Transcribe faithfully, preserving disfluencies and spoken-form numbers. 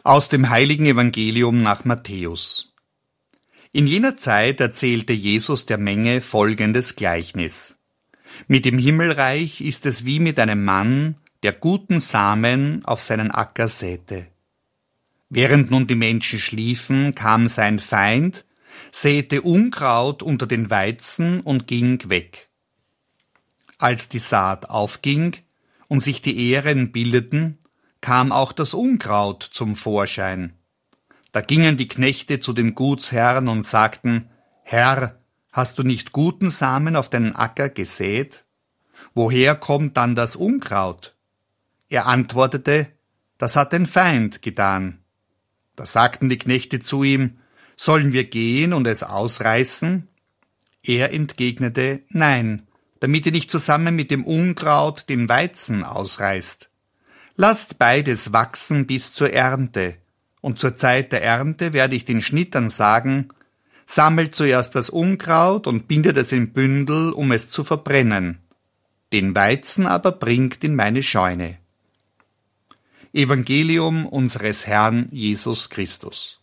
Aus dem heiligen Evangelium nach Matthäus. In jener Zeit erzählte Jesus der Menge folgendes Gleichnis. Mit dem Himmelreich ist es wie mit einem Mann, der guten Samen auf seinen Acker säte. Während nun die Menschen schliefen, kam sein Feind, säte Unkraut unter den Weizen und ging weg. Als die Saat aufging und sich die Ähren bildeten, kam auch das Unkraut zum Vorschein. Da gingen die Knechte zu dem Gutsherrn und sagten: Herr, hast du nicht guten Samen auf deinen Acker gesät? Woher kommt dann das Unkraut? Er antwortete: Das hat ein Feind getan. Da sagten die Knechte zu ihm: Sollen wir gehen und es ausreißen? Er entgegnete: Nein, damit ihr nicht zusammen mit dem Unkraut den Weizen ausreißt. Lasst beides wachsen bis zur Ernte, und zur Zeit der Ernte werde ich den Schnittern sagen: Sammelt zuerst das Unkraut und bindet es in Bündel, um es zu verbrennen. Den Weizen aber bringt in meine Scheune. Evangelium unseres Herrn Jesus Christus.